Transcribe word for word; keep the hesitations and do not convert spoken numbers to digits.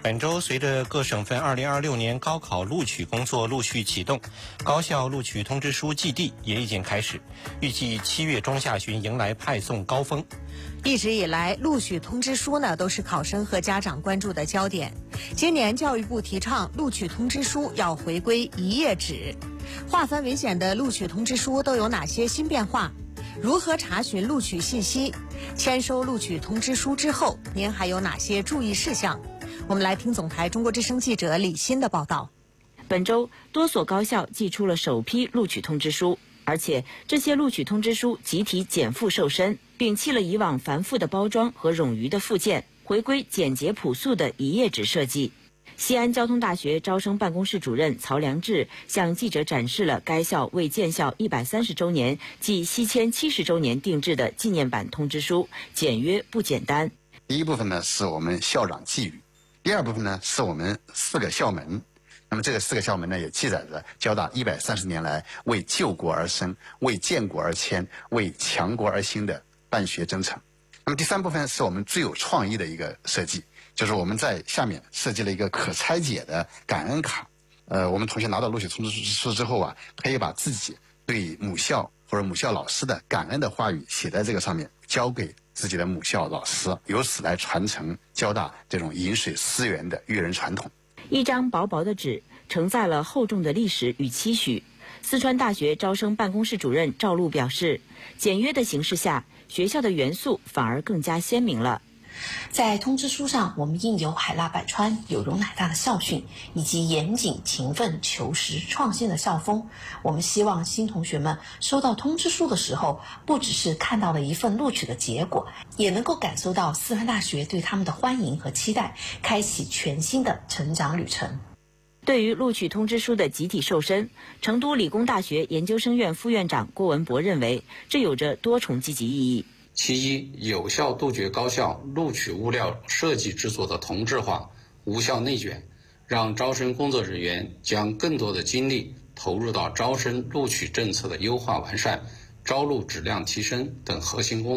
本周，随着各省份二零二六年高考录取工作陆续启动，高校录取通知书寄递也已经开始，预计七月中下旬迎来派送高峰。 一直以来，录取通知书呢都是考生和家长关注的焦点。今年教育部提倡录取通知书要回归一页纸。划分为险的录取通知书都有哪些新变化？如何查询录取信息？签收录取通知书之后，您还有哪些注意事项？我们来听总台中国之声记者李欣的报道。 本周，多所高校寄出了首批录取通知书，而且这些录取通知书集体减负瘦身，摒弃了以往繁复的包装和冗余的附件，回归简洁朴素的一页纸设计。西安交通大学招生办公室主任曹良志向记者展示了该校为建校一百三十周年暨西迁七十周年定制的纪念版通知书，简约不简单。 第一部分呢是我们校长寄语，第二部分呢是我们四个校门。那么这个四个校门呢也记载着交大一百三十年来为救国而生、为建国而迁、为强国而兴的办学征程。那么第三部分是我们最有创意的一个设计，就是我们在下面设计了一个可拆解的感恩卡。呃，我们同学拿到录取通知书之后啊，可以把自己对母校或者母校老师的感恩的话语写在这个上面，交给自己的母校老师，由此来传承交大这种饮水思源的育人传统。 一张薄薄的纸承载了厚重的历史与期许。四川大学招生办公室主任赵璐表示，简约的形式下，学校的元素反而更加鲜明了。 在通知书上，我们印有海纳百川、有容乃大的校训，以及严谨、勤奋、求实、创新的校风。我们希望新同学们收到通知书的时候，不只是看到了一份录取的结果，也能够感受到四川大学对他们的欢迎和期待，开启全新的成长旅程。 对于录取通知书的集体瘦身，成都理工大学研究生院副院长郭文博认为，这有着多重积极意义。 其一，有效杜绝高校录取物料设计制作的同质化、无效内卷，让招生工作人员将更多的精力投入到招生录取政策的优化完善、招录质量提升等核心工作。